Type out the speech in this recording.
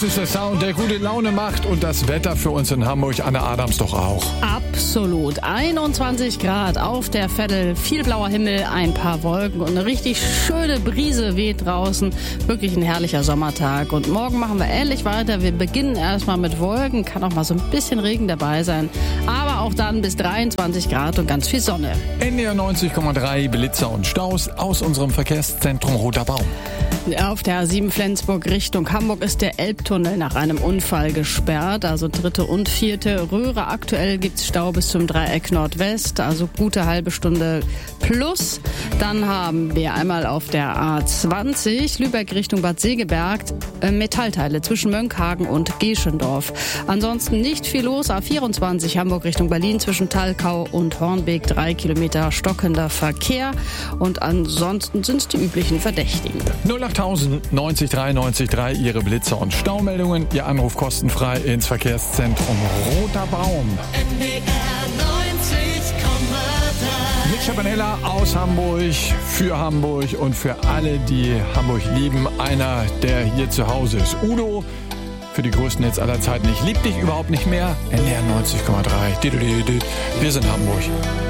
Das ist der Sound, der gute Laune macht und das Wetter für uns in Hamburg, Anne Adams, doch auch. Absolut. 21 Grad auf der Veddel, viel blauer Himmel, ein paar Wolken und eine richtig schöne Brise weht draußen. Wirklich ein herrlicher Sommertag. Und morgen machen wir ähnlich weiter. Wir beginnen erstmal mit Wolken, kann auch mal so ein bisschen Regen dabei sein. Aber auch dann bis 23 Grad und ganz viel Sonne. NDR 90,3 Blitzer und Staus aus unserem Verkehrszentrum Roter Baum. Auf der A7 Flensburg Richtung Hamburg ist der Elbtunnel nach einem Unfall gesperrt, also 3. und 4. Röhre. Aktuell gibt's Stau bis zum Dreieck Nordwest, also gute halbe Stunde plus. Dann haben wir einmal auf der A20 Lübeck Richtung Bad Segeberg Metallteile zwischen Mönckehagen und Geschendorf. Ansonsten nicht viel los. A24 Hamburg Richtung Berlin zwischen Thalkau und Hornbeek 3 Kilometer stockender Verkehr. Und ansonsten sind es die üblichen Verdächtigen. 08000 90 93 3, Ihre Blitzer und Staumeldungen. Ihr Anruf kostenfrei ins Verkehrszentrum Roter Baum. Mit Schabanella aus Hamburg, für Hamburg und für alle, die Hamburg lieben. Einer, der hier zu Hause ist. Udo, für die größten Hits aller Zeiten. Ich lieb dich überhaupt nicht mehr. NDR 90,3. Wir sind Hamburg.